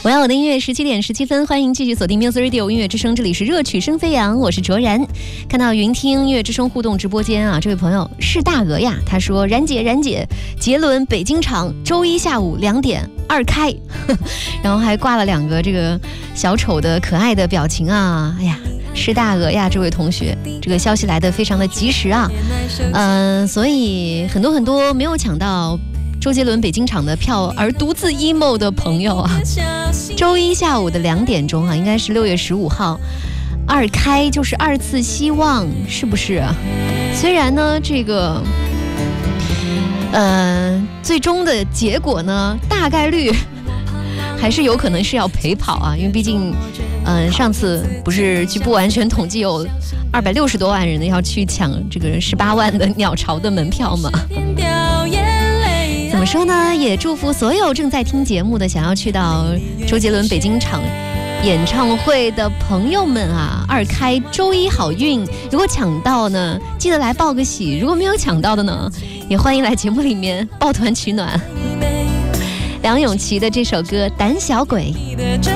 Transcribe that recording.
我要我的音乐17:17，欢迎继续锁定 Music Radio 音乐之声，这里是热曲声飞扬，我是卓然。看到云听音乐之声互动直播间啊，这位朋友是大鹅呀，他说然姐，杰伦北京场周一下午2点2开，然后还挂了2个这个小丑的可爱的表情啊，哎呀。是大鹅呀，这位同学，这个消息来得非常的及时啊，所以很多没有抢到周杰伦北京场的票而独自 emo 的朋友啊，周一下午的2点钟啊，应该是6月15号2开，就是2次希望，是不是啊？虽然呢，这个最终的结果呢，大概率还是有可能是要陪跑啊，因为毕竟上次不是据不完全统计有260多万人要去抢这个18万的鸟巢的门票嘛。怎么说呢，也祝福所有正在听节目的想要去到周杰伦北京场演唱会的朋友们啊，2开周一好运，如果抢到呢记得来报个喜，如果没有抢到的呢也欢迎来节目里面抱团取暖。梁咏琪的这首歌《胆小鬼》。